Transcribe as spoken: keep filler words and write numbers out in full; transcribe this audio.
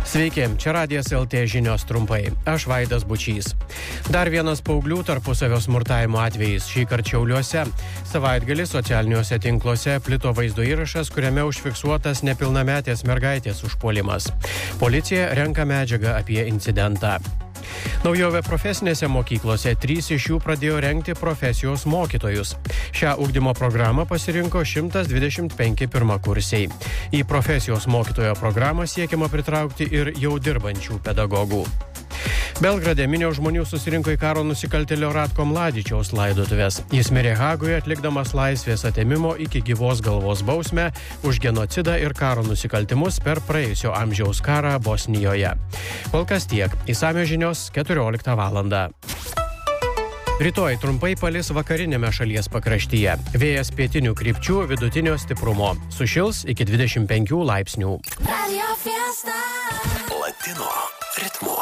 Sveiki, čia Radijas L T žinios trumpai. Aš Vaidas Bučys. Dar vienas paauglių tarpusavio smurtavimo atvejis, šį kartą Šiauliuose. Savaitgalį socialiniuose tinkluose plito vaizdo įrašas, kuriame užfiksuotas nepilnametės mergaitės užpuolimas. Policija renka medžiagą apie incidentą. Naujovė profesinėse mokyklose, trys iš jų pradėjo rengti profesijos mokytojus. Šią ugdymo programą pasirinko šimtas dvidešimt penki pirmakursiai. Į profesijos mokytojo programą siekiama pritraukti ir jau dirbančių pedagogų. Belgrade minios žmonių susirinko į karo nusikaltėlio Ratko Mladičiaus laidotuvės. Jis mirė Hagoje atlikdamas laisvės atėmimo iki gyvos galvos bausmę už genocidą ir karo nusikaltimus per praėjusio amžiaus karą Bosnijoje. Kol kas tiek. Išsamios žinios keturioliktą valandą. Rytoj trumpai palis vakarinėme šalies pakraštyje. Vėjas pietinių krypčių vidutinio stiprumo. Sušils iki dvidešimt penkių laipsnių. Latino ritmu.